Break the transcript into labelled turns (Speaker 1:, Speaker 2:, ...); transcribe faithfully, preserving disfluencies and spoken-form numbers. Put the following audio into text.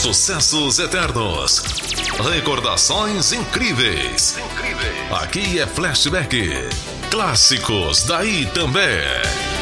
Speaker 1: Sucessos eternos. Recordações incríveis. Incríveis. Aqui é Flashback. Clássicos daí também.